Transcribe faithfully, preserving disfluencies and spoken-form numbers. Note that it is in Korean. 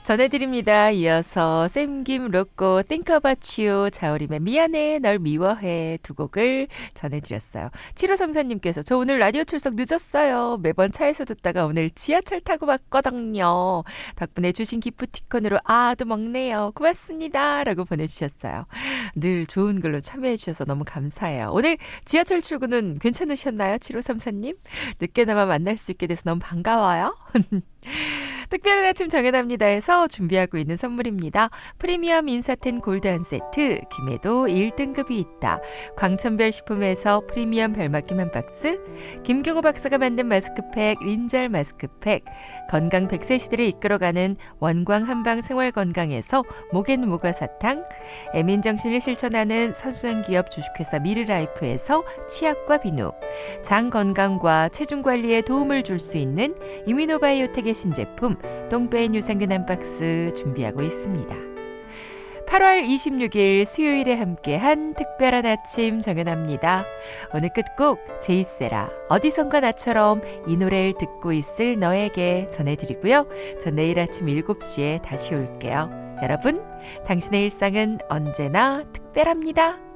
전해드립니다. 이어서 샘김 로꼬 Think About You, 자우림의 미안해 널 미워해 두 곡을 전해드렸어요. 칠오삼사님께서 저 오늘 라디오 출석 늦었어요. 매번 차에서 듣다가 오늘 지하철 타고 왔거든요. 덕분에 주신 기프티콘으로 아도 먹네요. 고맙습니다. 라고 보내주셨어요. 늘 좋은 글로 참여해 주셔서 너무 감사해요. 오늘 지하철 출근은 괜찮으셨나요? 칠오삼사님? 늦게나마 만날 수 있게 돼서 너무 반가워요. 특별한 아침 정연합니다에서 준비하고 있는 선물입니다. 프리미엄 인사텐 골드 한 세트, 김해도 일 등급이 있다. 광천별 식품에서 프리미엄 별맛김 한 박스, 김경호 박사가 만든 마스크팩, 린잘 마스크팩, 건강 백 세 시대를 이끌어가는 원광 한방 생활건강에서 목엔 모가 사탕, 애민정신을 실천하는 선수한 기업 주식회사 미르라이프에서 치약과 비누, 장 건강과 체중 관리에 도움을 줄 수 있는 이미노바이오텍의 신제품 똥배인 유산균 한 박스 준비하고 있습니다. 팔월 이십육일 수요일에 함께한 특별한 아침 정연합니다. 오늘 끝곡 제이세라 어디선가 나처럼 이 노래를 듣고 있을 너에게 전해드리고요. 전 내일 아침 일곱 시에 다시 올게요. 여러분, 당신의 일상은 언제나 특별합니다.